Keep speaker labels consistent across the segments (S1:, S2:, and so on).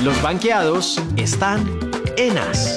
S1: Los banqueados están en As.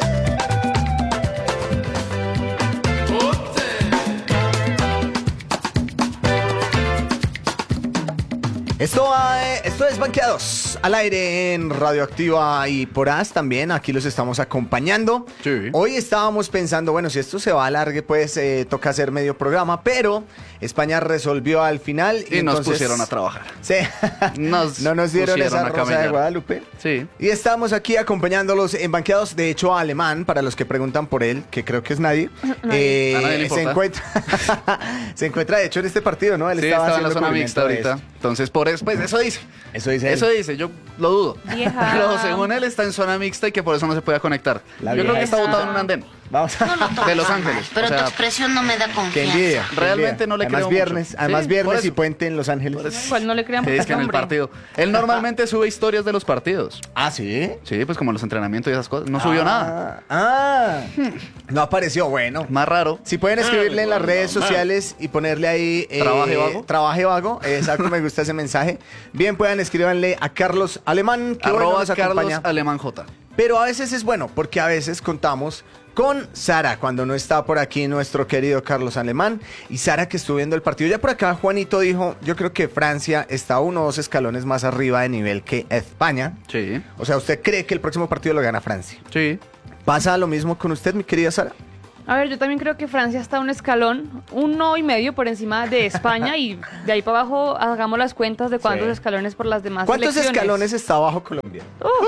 S2: Esto es Banqueados al aire en Radioactiva y por As también. Aquí los estamos acompañando.
S3: Sí.
S2: Hoy estábamos pensando, bueno, si esto se va a alargue, pues toca hacer medio programa, pero España resolvió al final.
S3: Y nos
S2: entonces,
S3: pusieron a trabajar.
S2: Sí. No nos dieron
S3: pusieron
S2: esa
S3: a
S2: rosa de
S3: camellar.
S2: Guadalupe.
S3: Sí.
S2: Y estamos aquí acompañándolos en Banqueados, de hecho, Alemán, para los que preguntan por él, que creo que es nadie.
S3: A nadie le
S2: se
S3: importa.
S2: encuentra, de hecho, en este partido, ¿no? Él
S3: Sí,
S2: estaba
S3: estaba en la
S2: haciendo
S3: zona mixta
S2: cubrimiento de
S3: ahorita. Entonces, por eso, pues eso dice.
S2: Eso dice él.
S3: Eso dice, yo lo dudo.
S4: Vieja.
S3: Pero según él está en zona mixta y que por eso no se puede conectar.
S2: La
S3: Yo creo que
S2: vieja.
S3: está botado en un andén
S2: Vamos a...
S3: de Los Ángeles.
S5: Pero
S3: O sea,
S5: tu expresión no me da
S2: Qué
S5: confianza.
S2: envidia. qué
S3: Realmente
S2: envidia.
S3: no le
S2: además
S3: creo
S2: viernes,
S3: mucho.
S2: Además
S3: Sí,
S2: viernes
S3: por
S2: y
S3: eso.
S2: puente en Los Ángeles.
S4: Igual no le crean
S3: que
S4: por
S3: es que en el
S4: hombre.
S3: partido. Él normalmente sube historias de los partidos.
S2: Ah, ¿sí?
S3: Sí, pues como los entrenamientos y esas cosas. No subió nada.
S2: No apareció. Bueno.
S3: Más raro.
S2: Si pueden escribirle en las redes sociales y ponerle ahí...
S3: ¿Trabaje vago?
S2: Trabaje vago. Exacto, me gusta ese mensaje. Bien, puedan escribanle a Carlos Alemán, que hoy
S3: Arroba
S2: nos
S3: Carlos
S2: acompaña.
S3: Alemán J.
S2: Pero a veces es bueno, porque a veces contamos con Sara, cuando no está por aquí nuestro querido Carlos Alemán. Y Sara, que estuvo viendo el partido. Ya por acá Juanito dijo, yo creo que Francia está 1 o 2 escalones más arriba de nivel que España.
S3: Sí.
S2: O sea, ¿usted cree que el próximo partido lo gana Francia?
S3: Sí.
S2: ¿Pasa lo mismo con usted, mi querida Sara?
S4: A ver, yo también creo que Francia está un escalón, 1,5 por encima de España y de ahí para abajo hagamos las cuentas de cuántos
S2: Sí.
S4: escalones por las demás
S2: ¿Cuántos
S4: selecciones.
S2: escalones está bajo Colombia?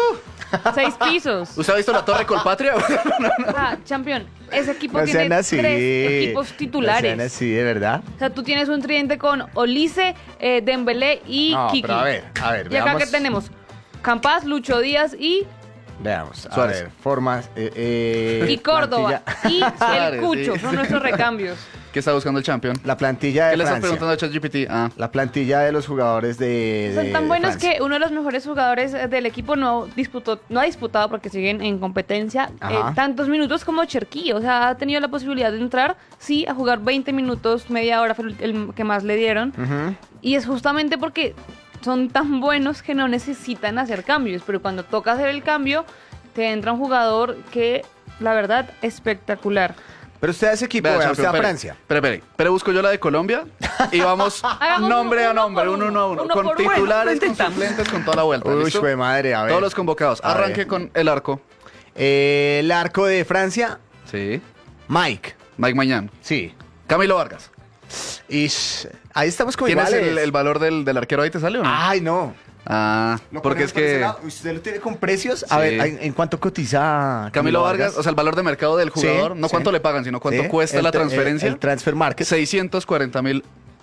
S4: 6 pisos.
S3: ¿Usted ha visto la Torre Colpatria?
S4: Ah, campeón, ese equipo
S2: No
S4: tiene
S2: sean así.
S4: 3 equipos titulares.
S2: No sean así, de verdad.
S4: O sea, tú tienes un tridente con Olise, Dembélé y
S2: No,
S4: Kiki.
S2: pero a ver,
S4: Y acá
S2: veamos.
S4: que tenemos Campas, Lucho Díaz y
S2: Veamos, a
S3: Suárez.
S2: ver, formas.
S4: y Córdoba
S2: plantilla-
S4: y el
S3: Suárez,
S4: Cucho,
S3: sí.
S4: son nuestros recambios.
S3: ¿Qué está buscando el champión?
S2: La plantilla
S3: ¿Qué
S2: de
S3: le está
S2: Francia.
S3: preguntando a ChatGPT? Ah.
S2: La plantilla de los jugadores de
S4: Son tan buenos
S2: Francia.
S4: que uno de los mejores jugadores del equipo no ha disputado porque siguen en competencia
S2: Ajá.
S4: tantos minutos como Cherki. O sea, ha tenido la posibilidad de entrar, sí, a jugar 20 minutos, media hora fue el que más le dieron.
S2: Ujú.
S4: Y es justamente porque son tan buenos que no necesitan hacer cambios. Pero cuando toca hacer el cambio, te entra un jugador que, la verdad, espectacular.
S2: Pero usted a ese equipo,
S3: Vea,
S2: vea, usted a
S3: champion,
S2: Francia.
S3: Espere. Pero busco yo la de Colombia y vamos
S4: Hagamos
S3: nombre a
S4: uno
S3: nombre,
S4: por
S3: uno a uno,
S4: uno
S3: con
S4: por uno.
S3: titulares,
S4: Bueno,
S3: con suplentes, con toda la vuelta.
S2: Uy,
S3: ¿listo?
S2: fue madre, a ver.
S3: Todos los convocados.
S2: A
S3: Arranque
S2: ver.
S3: con el arco.
S2: El arco de Francia,
S3: Sí.
S2: Mike.
S3: Mike Mañán.
S2: Sí.
S3: Camilo Vargas.
S2: Y ahí estamos como
S3: ¿Tienes
S2: iguales.
S3: el valor del arquero ahí? ¿Te sale o no?
S2: Ay, no.
S3: Ah,
S2: Lo
S3: porque
S2: ponemos
S3: es
S2: por ese
S3: que
S2: lado. ¿Usted lo tiene con precios? A
S3: Sí.
S2: ver, ¿en cuánto cotiza
S3: Camilo Vargas, o sea, el valor de mercado del
S2: Sí,
S3: jugador, no
S2: sí.
S3: cuánto le pagan, sino cuánto
S2: Sí,
S3: cuesta
S2: el
S3: la
S2: tra-
S3: transferencia.
S2: El transfer market.
S3: $640,000.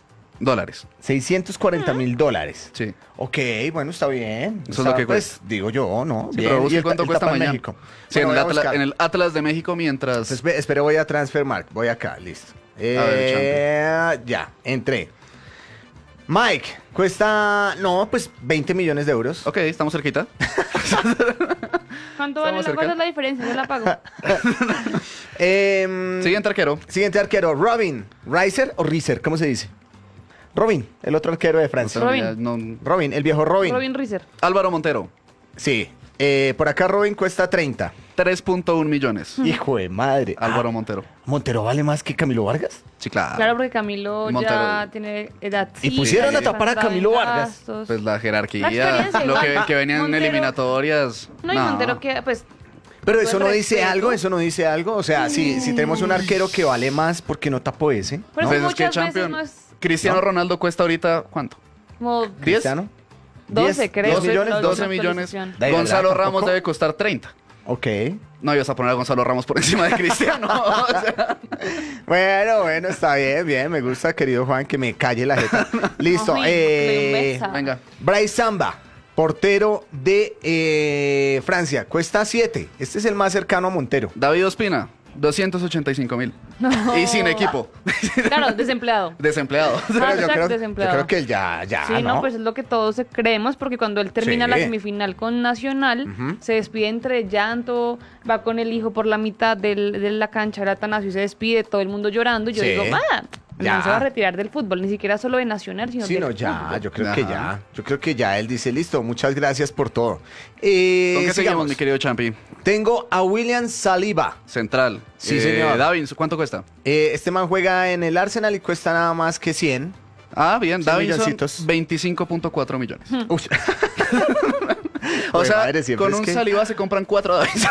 S2: 640 $640,000.
S3: Sí.
S2: Ok, bueno, está bien.
S3: Eso es lo que
S2: pues, digo yo, ¿no?
S3: Sí,
S2: Bien.
S3: pero
S2: ¿Y
S3: busque
S2: el
S3: cuánto
S2: el
S3: cuesta
S2: tapa en
S3: mañana.
S2: México?
S3: Sí,
S2: Bueno, voy a buscar.
S3: en el Atlas de México mientras...
S2: Espere, voy a Transfermarkt. Voy acá, listo. Ya, entré. Mike, cuesta, no, pues 20 millones de euros.
S3: Ok, estamos cerquita.
S4: ¿Cuánto vale
S3: Estamos
S4: la
S3: cerca.
S4: cosa? Es la diferencia, yo la pago.
S3: Siguiente arquero.
S2: Siguiente arquero, Robin. ¿Riser o Riser? ¿Cómo se dice? Robin, el otro arquero de Francia.
S4: Robin.
S2: Robin, el viejo Robin.
S4: Robin Rizer.
S3: Álvaro Montero.
S2: Sí. Por acá Robin cuesta 30.
S3: 3.1 millones.
S2: Hijo de madre.
S3: Álvaro Montero.
S2: ¿Montero vale más que Camilo Vargas?
S3: Sí, claro.
S4: Claro, porque Camilo ya
S3: Montero.
S4: tiene edad.
S2: Y pusieron
S3: a
S2: tapar a
S4: entrada en
S2: Camilo Vargas.
S4: gastos.
S3: Pues la jerarquía,
S4: La experiencia,
S3: lo
S4: igual.
S3: que venían en
S4: Montero-
S3: eliminatorias.
S4: No, y Montero que, pues...
S2: Pero
S4: con
S2: eso
S4: todo
S2: no
S4: el
S2: dice
S4: respeto.
S2: algo, eso no dice algo. O sea, si tenemos un arquero que vale más, ¿por qué no tapó ese?
S4: Por eso
S3: Pues es que
S4: muchas veces
S3: Champion.
S4: no es
S3: Cristiano
S2: ¿No?
S3: Ronaldo cuesta ahorita, ¿cuánto?
S4: como
S3: 10.
S2: ¿Cristiano?
S4: 12,
S2: 10,
S4: creo.
S3: 12
S2: millones,
S3: 12 millones.
S2: ¿De verdad,
S3: Gonzalo
S2: tampoco?
S3: Ramos debe costar 30.
S2: Ok.
S3: No ibas a poner a Gonzalo Ramos por encima de Cristiano. O sea,
S2: Bueno, está bien, me gusta, querido Juan, que me calle la jeta. Listo.
S4: Ay, le besa.
S3: venga.
S2: Bryce Samba, portero de Francia, cuesta 7. Este es el más cercano a Montero.
S3: David Ospina, 285,000.
S4: No.
S3: Y sin equipo.
S4: Claro, desempleado.
S3: Desempleado.
S2: Pero yo
S4: Hashtag
S2: creo,
S4: desempleado.
S2: yo creo que él ya,
S4: Sí, no, pues es lo que todos creemos, porque cuando él termina
S2: Sí.
S4: la semifinal con Nacional,
S2: Ujú.
S4: se despide entre llanto, va con el hijo por la mitad de la cancha, era Atanasio, y se despide, todo el mundo llorando, y yo
S2: Sí.
S4: digo, El
S2: Ya.
S4: man se va a retirar del fútbol, ni siquiera solo de Nacional, sino
S2: Sí,
S4: del
S2: no, ya,
S4: fútbol.
S2: yo creo que
S3: Ajá.
S2: ya. Yo creo que ya él dice, listo, muchas gracias por todo.
S3: ¿Con qué seguimos,
S2: Sigamos.
S3: mi querido Champi?
S2: Tengo a William Saliba.
S3: Central.
S2: Sí, señor.
S3: Davinson, ¿cuánto cuesta?
S2: Este man juega en el Arsenal y cuesta nada más que 100.
S3: Ah, bien,
S2: 100
S3: Davinson,
S2: milloncitos.
S3: 25.4 millones.
S2: Uy.
S3: O
S2: Güey,
S3: sea,
S2: madre, siempre
S3: con
S2: es
S3: un
S2: que-
S3: Saliba se compran 4 Davinson.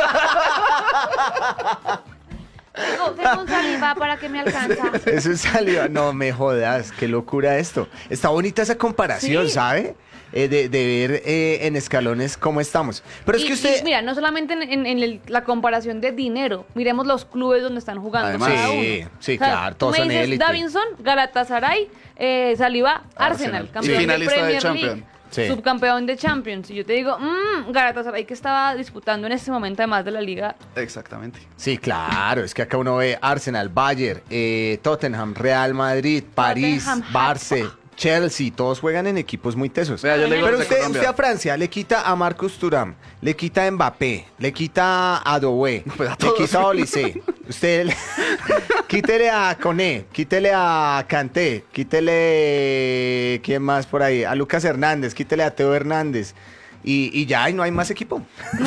S4: Tengo un Saliba para que me alcanza.
S2: Eso es Saliba. No me jodas, qué locura esto. Está bonita esa comparación,
S4: Sí.
S2: ¿sabe? De ver en escalones cómo estamos. Pero es que usted...
S4: mira, no solamente la comparación de dinero, miremos los clubes donde están jugando
S3: Además,
S4: cada
S2: sí,
S4: uno.
S2: sí, claro,
S4: tú
S2: todos
S4: me
S2: son
S4: dices
S2: élite.
S4: Davinson, Galatasaray, Saliba,
S3: Arsenal.
S4: Arsenal, campeón
S3: Y finalista
S4: de
S3: de
S4: Premier
S3: Champions.
S4: League,
S2: Sí.
S4: subcampeón de Champions. Y yo te digo, Galatasaray que estaba disputando en este momento además de la liga.
S3: Exactamente.
S2: Sí, claro, es que acá uno ve Arsenal, Bayern, Tottenham, Real Madrid, París,
S4: Tottenham,
S2: Barça, Chelsea, todos juegan en equipos muy tesos.
S3: Vea, yo le digo
S2: Pero
S3: los de
S2: usted,
S3: Colombia.
S2: usted a Francia le quita a Marcus Thuram, le quita a Mbappé, le quita a Doué,
S3: Pues a
S2: le
S3: todos.
S2: quita a Olise. Usted quítele a Koné, quítele a Kanté, quítele ¿quién más por ahí? A Lucas Hernández, quítele a Teo Hernández y ya, y no hay más equipo.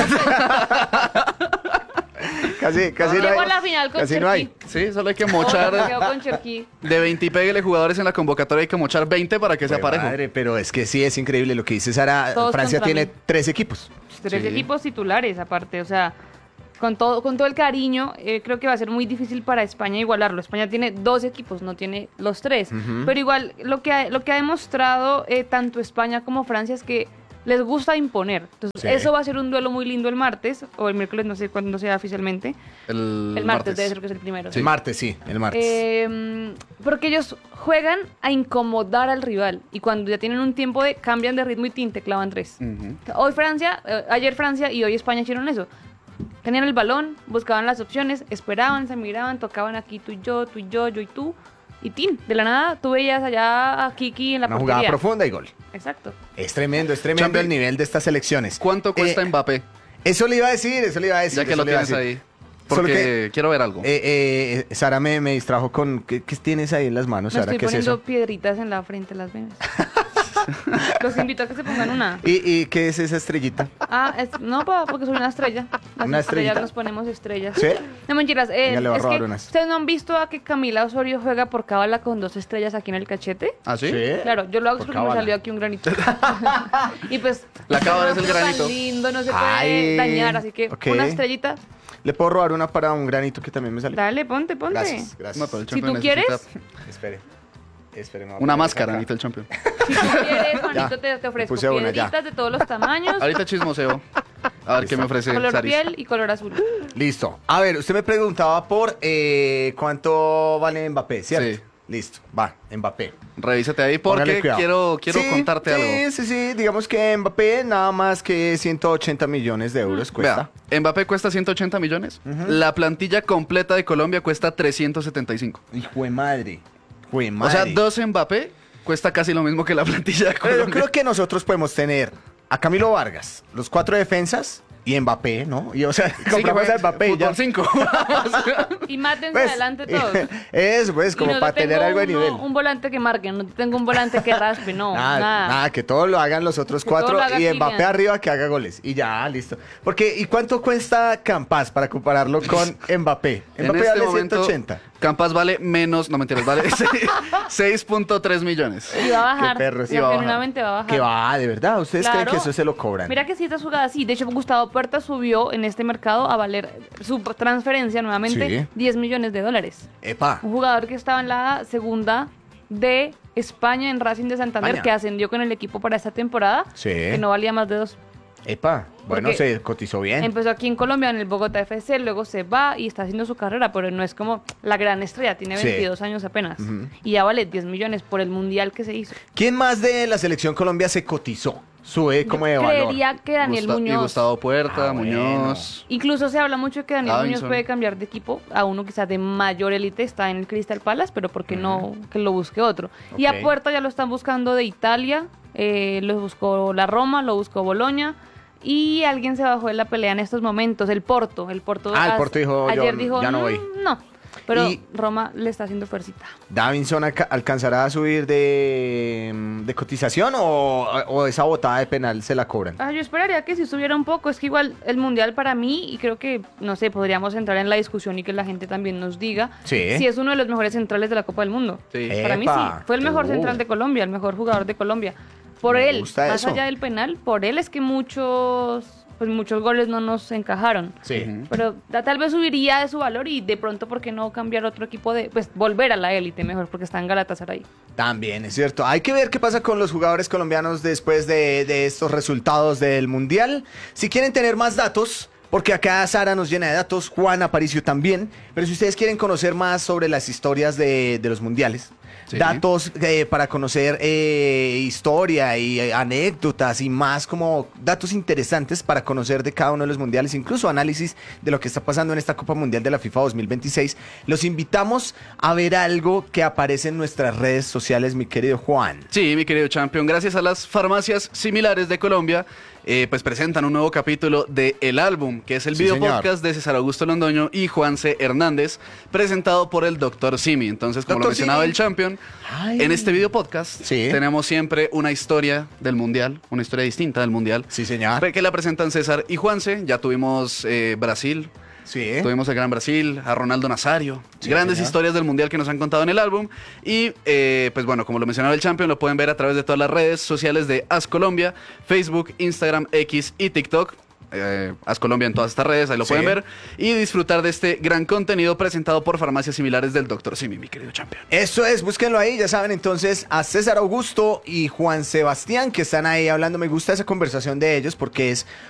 S2: casi no
S4: Llegó a
S2: hay.
S4: la final con
S2: Casi no hay.
S4: Cherki.
S3: Sí, solo hay que
S4: Se
S3: mochar.
S4: quedó con Cherki.
S3: De 20 y pégale jugadores en la convocatoria, hay que mochar 20 para que sea
S2: Jue
S3: parejo.
S2: madre, pero es que sí, es increíble lo que dice Sara.
S4: Todos
S2: Francia
S4: contra
S2: tiene
S4: mí.
S2: 3 equipos.
S4: 3
S3: Sí.
S4: equipos titulares aparte, o sea, con todo el cariño, creo que va a ser muy difícil para España igualarlo. España tiene 2 equipos, no tiene los 3. Pero igual, lo que ha demostrado tanto España como Francia es que les gusta imponer. Entonces,
S2: Sí.
S4: eso va a ser un duelo muy lindo el martes, o el miércoles, no sé cuándo sea oficialmente.
S3: El
S4: El martes debe ser que es el primero.
S2: El martes, sí, el martes.
S4: Porque ellos juegan a incomodar al rival y cuando ya tienen un tiempo cambian de ritmo y te clavan 3.
S3: Ujú.
S4: Hoy Francia, ayer Francia y hoy España hicieron eso. Tenían el balón, buscaban las opciones, esperaban, se miraban, tocaban aquí tú y yo, yo y tú. Y de la nada tú veías allá a Kiki en la
S2: Una jugada
S4: portería.
S2: profunda y gol.
S4: Exacto.
S2: Es tremendo
S3: Champion.
S2: el nivel de estas selecciones.
S3: ¿Cuánto cuesta
S2: Eh,
S3: Mbappé?
S2: Eso le iba a decir,
S3: Ya que
S2: eso
S3: lo
S2: le iba a
S3: tienes
S2: decir.
S3: ahí.
S2: Solo
S3: Porque
S2: que-
S3: quiero ver algo.
S2: Sara me distrajo con... ¿Qué tienes ahí en las manos,
S4: Me
S2: Sara?
S4: estoy
S2: ¿Qué es
S4: poniendo
S2: eso?
S4: piedritas en la frente, las ven. Los invito a que se pongan una.
S2: ¿Y qué es esa estrellita?
S4: No, porque soy una estrella. Las
S2: ¿Una
S4: estrellas
S2: estrellita?
S4: nos ponemos estrellas.
S2: ¿Sí?
S4: No mentiras.
S2: Venga, le voy a
S4: Es
S2: robar
S4: que
S2: unas.
S4: ustedes no han visto a que Camila Osorio juega por cábala con 2 estrellas aquí en el cachete.
S3: ¿Ah, sí?
S4: Claro, yo lo hago
S2: Por
S4: porque me
S2: cábala.
S4: salió aquí un granito. Y pues.
S3: La cábala es el
S4: no, tan
S3: granito.
S4: lindo, no se puede
S2: Ay,
S4: dañar, así que
S2: ok.
S4: una estrellita.
S2: ¿Le puedo robar una para un granito que también me salió?
S4: Dale, ponte.
S2: Gracias, gracias.
S3: No, pero el
S4: Si
S3: Champion
S4: tú quieres,
S3: necesita
S2: Espere. me voy a
S3: una
S2: poner
S3: máscara,
S2: acá.
S3: necesita el Champion.
S4: si tú quieres, Juanito,
S2: Ya,
S4: te ofrezco
S2: puse una, ya.
S4: piedritas de todos los tamaños,
S3: Ahorita chismoseo. A ver qué me ofrece
S4: color
S3: Saris.
S4: piel y color azul.
S2: Listo. A ver, usted me preguntaba por cuánto vale Mbappé, ¿cierto?
S3: Sí.
S2: Listo, va, Mbappé.
S3: Revísate ahí
S2: Póngale
S3: porque
S2: cuidado.
S3: quiero
S2: Sí,
S3: contarte algo.
S2: Sí, digamos que Mbappé nada más que 180 millones de euros cuesta.
S3: Vea, Mbappé cuesta 180 millones. La plantilla completa de Colombia cuesta 375.
S2: Hijo de madre.
S3: O sea, 2 Mbappé cuesta casi lo mismo que la plantilla de
S2: Pero yo
S3: Colombia.
S2: creo que nosotros podemos tener a Camilo Vargas, los 4 defensas y Mbappé, ¿no? Y o sea,
S3: Sí, que
S2: compramos
S3: juegue
S2: a Mbappé y ya.
S3: fútbol 5.
S4: Y mátense
S2: Pues,
S4: adelante todos.
S2: Eso, pues,
S4: Y
S2: como
S4: no
S2: para
S4: te
S2: tener
S4: tengo
S2: algo de nivel.
S4: un volante que marque, no te tengo un volante que raspe, no, nada.
S2: que todos lo hagan los otros
S4: Que todo
S2: 4
S4: lo haga
S2: y Mbappé
S4: Kylian.
S2: arriba que haga goles. Y ya, listo. Porque, ¿y cuánto cuesta Campas para compararlo con Mbappé?
S3: En
S2: Mbappé
S3: este
S2: vale
S3: momento,
S2: 180.
S3: Campas vale menos, no mentiras, vale 6.3 millones.
S4: Y va a bajar,
S2: Qué perros.
S3: Y va a bajar.
S4: genuinamente va a bajar.
S2: Que va, de verdad. ¿Ustedes creen
S4: Claro.
S2: que eso se lo cobran?
S4: Mira que sí estas jugadas, sí. De hecho, Gustavo Puerta subió en este mercado a valer su transferencia nuevamente
S2: Sí.
S4: 10 millones de dólares.
S2: Epa.
S4: Un jugador que estaba en la segunda de España en Racing de Santander,
S2: España.
S4: que ascendió con el equipo para esta temporada,
S2: Sí.
S4: que no valía más de 2.
S2: Epa. Bueno,
S4: Porque
S2: se cotizó bien.
S4: Empezó aquí en Colombia, en el Bogotá FC, luego se va y está haciendo su carrera, pero no es como la gran estrella, tiene
S2: Sí.
S4: 22 años apenas. Y ya vale 10 millones por el mundial que se hizo.
S2: ¿Quién más de la selección Colombia se cotizó? Sube como de valor.
S4: Creería que Daniel
S3: Y
S4: Muñoz.
S3: Gustavo Puerta,
S2: Ah, bueno.
S3: Muñoz.
S4: Incluso se habla mucho de que Daniel Muñoz
S3: Davinson.
S4: puede cambiar de equipo a uno quizás de mayor élite, está en el Crystal Palace, pero ¿por qué no que lo busque otro? Y
S2: Ok.
S4: a Puerta ya lo están buscando de Italia, lo buscó la Roma, lo buscó Boloña. Y alguien se bajó de la pelea en estos momentos, el Porto. El Porto
S2: Ah, el Porto dijo,
S4: ayer
S2: yo
S4: dijo,
S2: ya no voy".
S4: No. Pero
S2: Y
S4: Roma le está haciendo fuercita.
S2: Davinson alcanzará a subir de cotización o esa botada de penal se la cobran.
S4: Yo esperaría que si subiera un poco. Es que igual el Mundial para mí, y creo que, no sé, podríamos entrar en la discusión y que la gente también nos diga
S2: Sí.
S4: si es uno de los mejores centrales de la Copa del Mundo.
S3: Sí.
S4: Para mí sí.
S2: Epa.
S4: Fue el mejor central de Colombia, el mejor jugador de Colombia. Por
S2: Me
S4: él,
S2: gusta
S4: más
S2: eso.
S4: allá del penal, por él es que muchos goles no nos encajaron.
S2: Sí.
S4: Pero tal vez subiría de su valor y de pronto, ¿por qué no cambiar otro equipo pues volver a la élite mejor? Porque está en Galatasaray.
S2: También es cierto. Hay que ver qué pasa con los jugadores colombianos después de estos resultados del Mundial. Si quieren tener más datos, porque acá Sara nos llena de datos, Juan Aparicio también, pero si ustedes quieren conocer más sobre las historias de los mundiales,
S3: Sí.
S2: datos para conocer historia y anécdotas y más como datos interesantes para conocer de cada uno de los mundiales, incluso análisis de lo que está pasando en esta Copa Mundial de la FIFA 2026, los invitamos a ver algo que aparece en nuestras redes sociales, mi querido Juan.
S3: Sí, mi querido champion, gracias a las farmacias similares de Colombia, pues presentan un nuevo capítulo de El Álbum, que es el
S2: Sí,
S3: video
S2: señor.
S3: podcast de César Augusto Londoño y Juanse Hernández, presentado por el Dr. Simi. Entonces, como lo
S2: Dr.
S3: mencionaba
S2: Simi.
S3: el champion,
S2: Ay.
S3: en este video podcast
S2: Sí.
S3: tenemos siempre una historia del Mundial, una historia distinta del Mundial,
S2: Sí, señor.
S3: que la presentan César y Juanse. Ya tuvimos Brasil.
S2: Sí.
S3: Tuvimos el Gran Brasil, a Ronaldo Nazario,
S2: Sí,
S3: grandes
S2: señor.
S3: historias del Mundial que nos han contado en el álbum. Y pues bueno, como lo mencionaba el Champion, lo pueden ver a través de todas las redes sociales de As Colombia, Facebook, Instagram, X y TikTok. As Colombia en todas estas redes, ahí lo
S2: Sí.
S3: pueden ver y disfrutar de este gran contenido presentado por farmacias similares del Dr. Simi, mi querido Champion.
S2: Eso es, búsquenlo ahí, ya saben entonces a César Augusto y Juan Sebastián que están ahí hablando. Me gusta esa conversación de ellos porque es